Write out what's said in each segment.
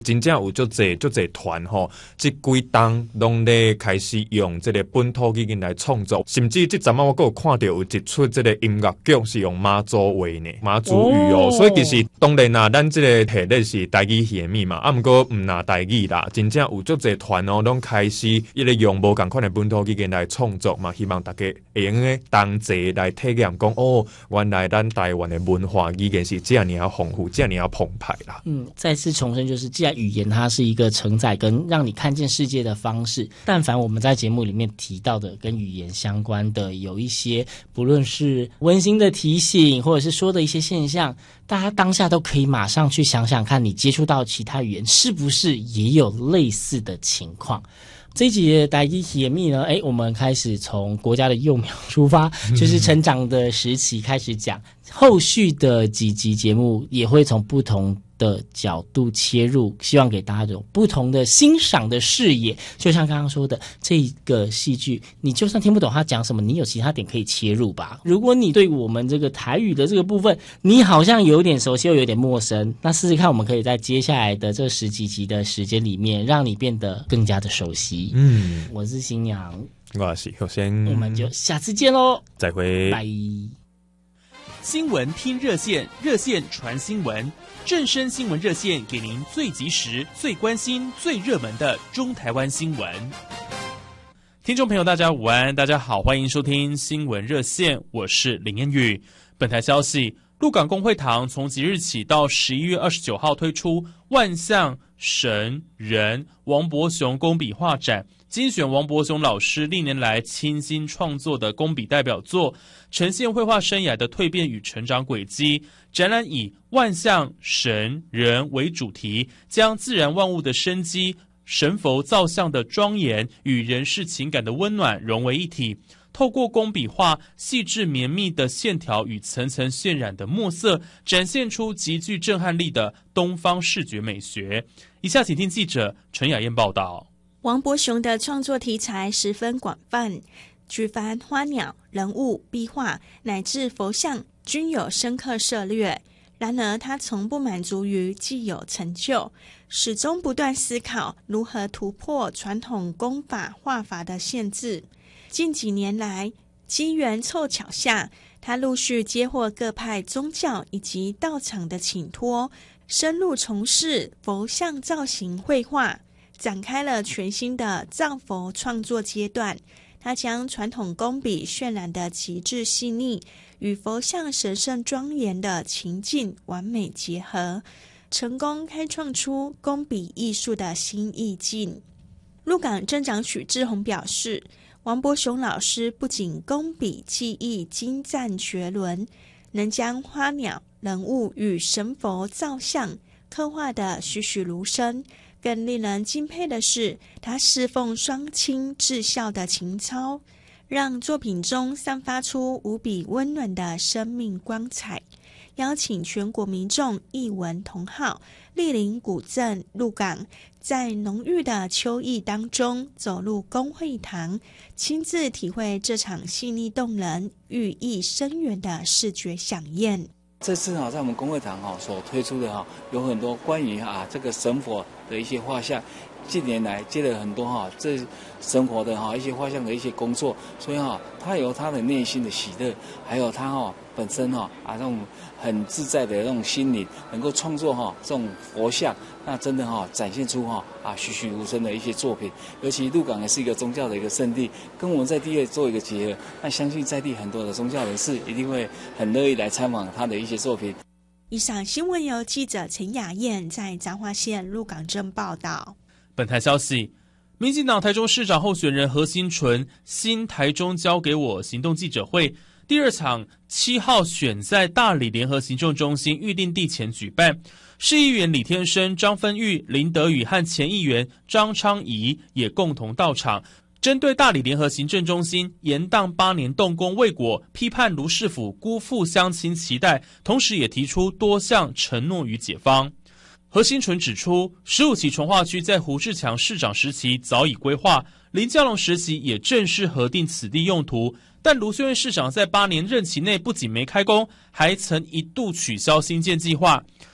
真正有足侪团吼，这几档拢咧开始用这个本土语言来创作，甚至这阵我还有看到有一出这个音乐剧是用马祖话呢，马祖语哦。所以其实当然啦，咱这个系列是台语戏嘛，啊，不过唔拿台语啦，真正有足侪团哦，拢开始一直用无同款的本土语言来创作嘛，希望大家会用个同齐来体验讲哦，原来咱台湾的文化语言是这样要丰富，这样要澎湃啦。 再次重申，就是既然语言它是一个承载跟让你看见世界的方式，但凡我们在节目里面提到的跟语言相关的有一些，不论是温馨的提醒或者是说的一些现象，大家当下都可以马上去想想看，你接触到其他语言是不是也有类似的情况。这一集的台语解密呢，我们开始从国家的幼苗出发，就是成长的时期开始讲，后续的几集节目也会从不同的角度切入，希望给大家有不同的欣赏的视野。就像刚刚说的，这个戏剧你就算听不懂他讲什么，你有其他点可以切入吧。如果你对我们这个台语的这个部分你好像有点熟悉又有点陌生，那试试看我们可以在接下来的这10几集的时间里面让你变得更加的熟悉。我是新娘， 我是后先， 我们就下次见咯， 再会， 拜。 新闻听热线，热线传新闻，正声新闻热线给您最及时、最关心、最热门的中台湾新闻。听众朋友大家午安，大家好，欢迎收听新闻热线，我是林彦宇。本台消息，鹿港公会堂从即日起到11月29号推出万象神人王伯雄工笔画展，精选王伯雄老师历年来倾心创作的工笔代表作，呈现绘画生涯的蜕变与成长轨迹。展览以万象神人为主题，将自然万物的生机、神佛造像的庄严与人世情感的温暖融为一体，透过工笔画细致绵密的线条与层层渲染的墨色，展现出极具震撼力的东方视觉美学。以下请听记者陈雅燕报道。 王伯雄的创作题材十分广泛，举凡花鸟、人物、壁画乃至佛像均有深刻涉略。然而他从不满足于既有成就，始终不断思考如何突破传统工法画法的限制。近几年来，机缘凑巧下，他陆续接获各派宗教以及道场的请托，深入从事佛像造型绘画，展开了全新的造佛创作阶段。他将传统工笔渲染的极致细腻与佛像神圣庄严的情境完美结合，成功开创出工笔艺术的新意境。鹿港镇长许志宏表示，王伯雄老师不仅工笔技艺精湛绝伦，能将花鸟、人物与神佛造像刻画得栩栩如生。更令人敬佩的是，他侍奉双亲至孝的情操，让作品中散发出无比温暖的生命光彩。邀请全国民众艺文同好莅临古镇鹿港，在浓郁的秋意当中走入公会堂，亲自体会这场细腻动人、寓意深远的视觉飨宴。 这次在我们公会堂所推出的有很多关于这个神佛的一些画像，近年来接了很多这神佛的一些画像的一些工作，所以他有他的内心的喜乐，还有他本身那种很自在的那种心灵，能够创作这种佛像，那真的展现出栩栩如生的一些作品。尤其鹿港也是一个宗教的一个圣地，跟我们在地做一个结合，那相信在地很多的宗教人士一定会很乐意来参访他的一些作品。 以上新闻由记者陈雅燕在彰化县鹿港镇报道。 本台消息，民进党台中市长候选人何新纯新台中交给我行动记者会第2场7号选在大里联合行政中心预定地前举办，市议员李天生、张芬玉、林德宇和前议员张昌仪也共同到场，针对大里联合行政中心延宕8年动工未果，批判卢市府辜负乡亲期待，同时也提出多项承诺与解方。何新纯指出，15期重划区在胡志强市长时期早已规划，林佳龙时期也正式核定此地用途，但卢秀燕市长在8年任期内不仅没开工，还曾一度取消新建计划。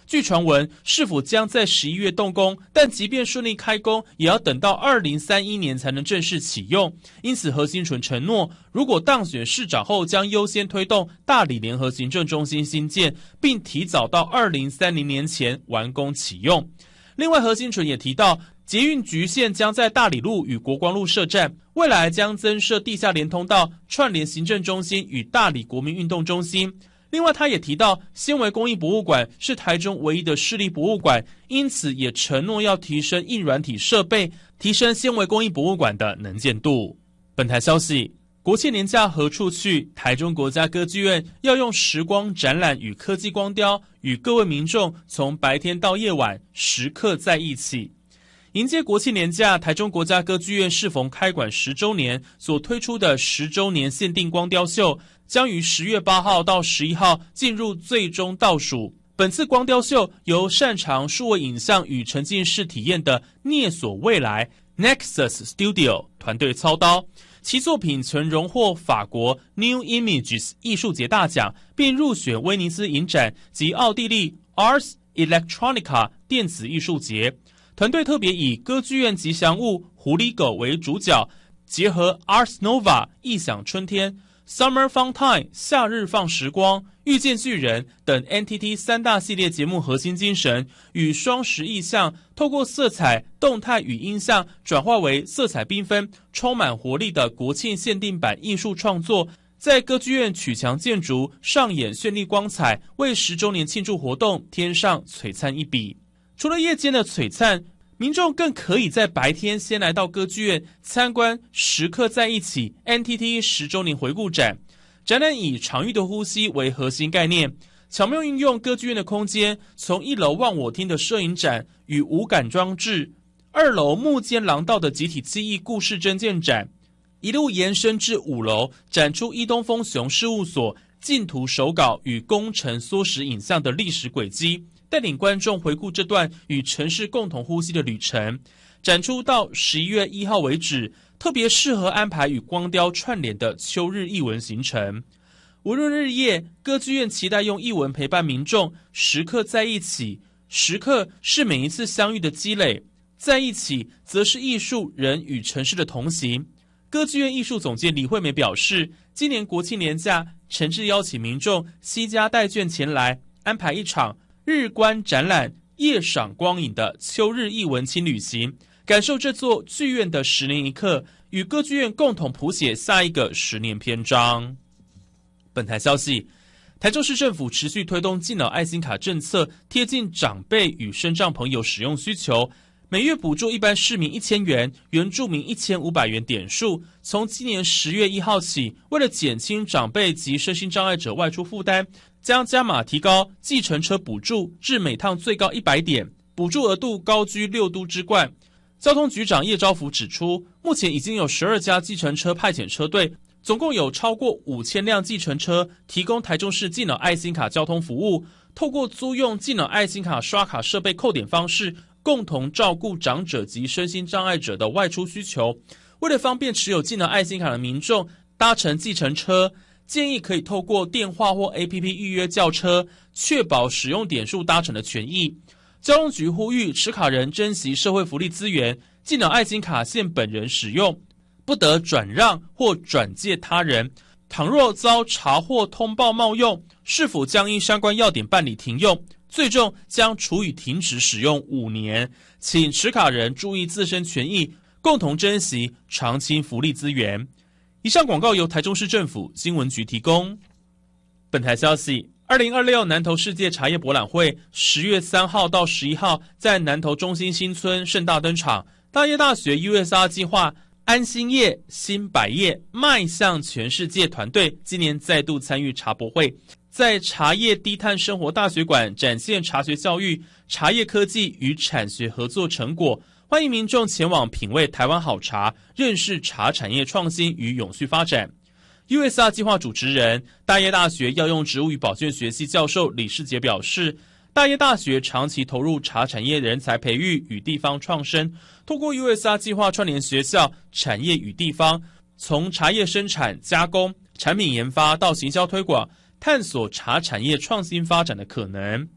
据传闻，市府将在11月动工，但即便顺利开工，也要等到2031年才能正式启用。因此，何欣纯承诺，如果当选市长后，将优先推动大里联合行政中心新建，并提早到2030年前完工启用。另外，何欣纯也提到，捷运局线将在大里路与国光路设站，未来将增设地下连通道，串联行政中心与大里国民运动中心。另外，他也提到，纤维工艺博物馆是台中唯一的市立博物馆，因此也承诺要提升硬软体设备，提升纤维工艺博物馆的能见度。本台消息，国庆年假何处去？台中国家歌剧院要用时光展览与科技光雕，与各位民众从白天到夜晚时刻在一起。迎接国庆年假，台中国家歌剧院适逢开馆10周年所推出的10周年限定光雕秀，将于10月8号到11号进入最终倒数。本次光雕秀由擅长数位影像与沉浸式体验的涅所未来 Nexus Studio 团队操刀，其作品曾荣获法国 New Images 艺术节大奖，并入选威尼斯影展及奥地利 Ars Electronica 电子艺术节。团队特别以歌剧院吉祥物狐狸狗为主角，结合 Ars Nova 异想春天、Summer Fun Time 夏日放时光、遇见巨人等 NTT 3大系列节目核心精神与双十意象，透过色彩、动态与音像转化为色彩缤纷、充满活力的国庆限定版艺术创作，在歌剧院曲墙建筑上演绚丽光彩，为10周年庆祝活动添上璀璨一笔。除了夜间的璀璨，民众更可以在白天先来到歌剧院参观时刻在一起 NTT 10周年回顾展。展览以场域的呼吸为核心概念，巧妙运用歌剧院的空间，从1楼忘我厅的摄影展与无感装置，2楼幕间廊道的集体记忆故事真件展，一路延伸至5楼，展出伊东丰雄事务所竞图手稿与工程缩时影像的历史轨迹，带领观众回顾这段与城市共同呼吸的旅程。展出到11月1号为止，特别适合安排与光雕串联的秋日艺文行程。无论日夜，歌剧院期待用艺文陪伴民众，时刻在一起。时刻是每一次相遇的积累，在一起则是艺术、人与城市的同行。歌剧院艺术总监李惠美表示，今年国庆年假，诚挚邀请民众携家带眷前来，安排一场日观展览、夜赏光影的秋日艺文轻旅行，感受这座剧院的10年一刻，与歌剧院共同谱写下一个10年篇章。本台消息，台中市政府持续推动敬老爱心卡政策，贴近长辈与身障朋友使用需求，每月补助一般市民1000元，原住民1500元点数。从今年10月1号起，为了减轻长辈及身心障碍者外出负担，将加码提高计程车补助至每趟最高100点，补助额度高居6都之冠。交通局长叶昭福指出，目前已经有12家计程车派遣车队，总共有超过5000辆计程车提供台中市敬老爱心卡交通服务，透过租用敬老爱心卡刷卡设备扣点方式，共同照顾长者及身心障碍者的外出需求。为了方便持有敬老爱心卡的民众搭乘计程车，建议可以透过电话或 APP 预约叫车，确保使用点数搭乘的权益。交通局呼吁持卡人珍惜社会福利资源，敬老爱心卡限本人使用，不得转让或转借他人。倘若遭查获通报冒用，是否将依相关要点办理停用，最重将处以停止使用5年。请持卡人注意自身权益，共同珍惜长青福利资源。以上广告由台中市政府新闻局提供。本台消息，2026南投世界茶叶博览会10月3号到11号在南投中心新村盛大登场。大业大学 USR 计划安心业新百业迈向全世界团队今年再度参与茶博会，在茶叶低碳生活大学馆展现茶学教育、茶叶科技与产学合作成果，欢迎民众前往品味台湾好茶，认识茶产业创新与永续发展。USR 计划主持人、大业大学药用植物与保健学系教授李世杰表示，大业大学长期投入茶产业人才培育与地方创生，透过 USR 计划串联学校、产业与地方，从茶叶生产、加工、产品研发到行销推广，探索茶产业创新发展的可能。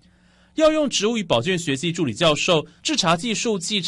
药用植物与保健学系助理教授、制茶技术暨